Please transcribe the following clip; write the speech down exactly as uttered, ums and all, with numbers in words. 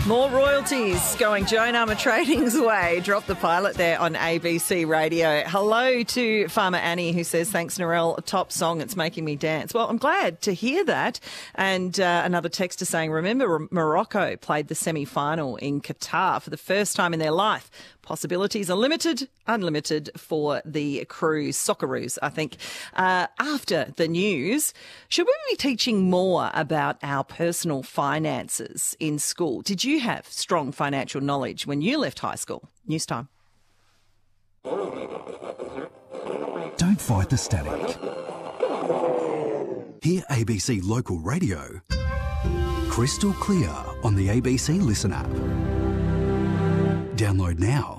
More royalties going Joan Armatrading's way. Drop the pilot there on A B C Radio. Hello to Farmer Annie, who says, thanks, Narelle, top song, it's making me dance. Well, I'm glad to hear that. And uh, another texter saying, remember Morocco played the semi-final in Qatar for the first time in their life. Possibilities are limited, unlimited for the Cruise, Socceroos, I think. Uh, after the news, should we be teaching more about our personal finances in school? Did you have strong financial knowledge when you left high school? News time. Don't fight the static. Hear A B C Local Radio crystal clear on the A B C Listen app. Download now.